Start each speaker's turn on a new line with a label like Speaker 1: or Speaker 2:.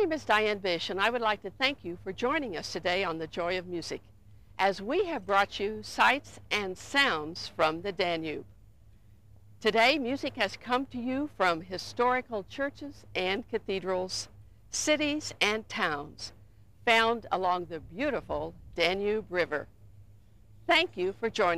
Speaker 1: name is Diane Bish, and I would like to thank you for joining us today on The Joy of Music, as we have brought you sights and sounds from the Danube. Today, music has come to you from historical churches and cathedrals, cities and towns found along the beautiful Danube River. Thank you for joining